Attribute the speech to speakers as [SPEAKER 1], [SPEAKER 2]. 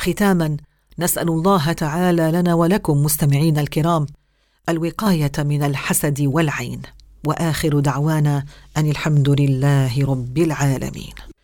[SPEAKER 1] ختاما، نسأل الله تعالى لنا ولكم مستمعين الكرام الوقاية من الحسد والعين، وآخر دعوانا أن الحمد لله رب العالمين.